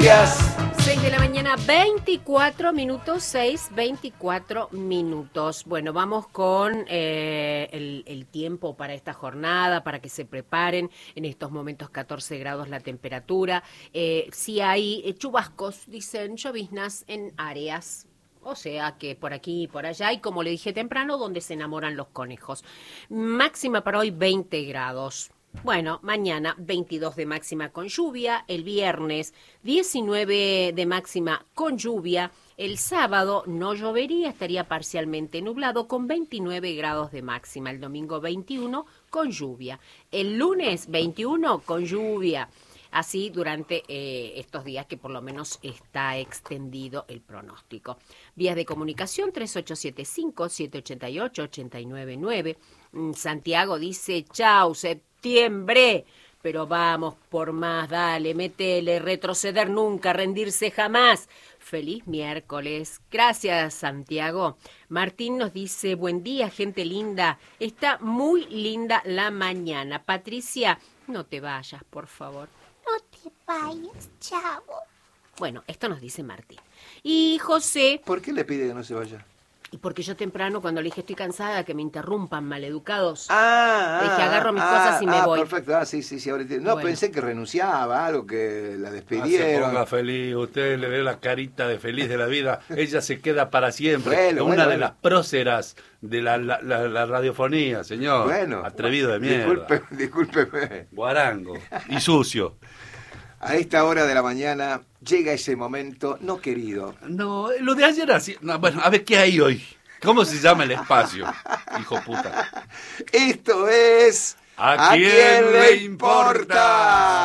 días. 6 de la mañana, 24 minutos, 6:24 minutos. Bueno, vamos con el tiempo para esta jornada, para que se preparen. En estos momentos 14 grados la temperatura. Sí hay chubascos, dicen, lloviznas en áreas. O sea que por aquí y por allá, y como le dije temprano, donde se enamoran los conejos. Máxima para hoy 20 grados. Bueno, mañana 22 de máxima con lluvia, el viernes 19 de máxima con lluvia, el sábado no llovería, estaría parcialmente nublado con 29 grados de máxima, el domingo 21 con lluvia, el lunes 21 con lluvia. Así durante estos días que por lo menos está extendido el pronóstico. Vías de comunicación 3875-788-899. Santiago dice, chau, septiembre, pero vamos por más, dale, métele, retroceder nunca, rendirse jamás. Feliz miércoles. Gracias, Santiago. Martín nos dice, buen día, gente linda. Está muy linda la mañana. Patricia, no te vayas, por favor. No te vayas, chavo. Bueno, esto nos dice Martín. Y José... ¿Por qué le pide que no se vaya? Y porque yo temprano, cuando le dije estoy cansada, que me interrumpan, maleducados. Le dije, agarro mis cosas y me voy. Perfecto, sí, ahora entiendo. No, bueno. Pensé que renunciaba, algo que la despidieron. No se ponga feliz, usted le ve la carita de feliz de la vida, ella se queda para siempre. Una de las próceras de la radiofonía, señor. Bueno, atrevido de mierda. Discúlpeme. Guarango y sucio. A esta hora de la mañana llega ese momento no querido. No, lo de ayer así. No, bueno, a ver qué hay hoy. ¿Cómo se llama el espacio? Hijo puta. Esto es... ¿A quién le importa?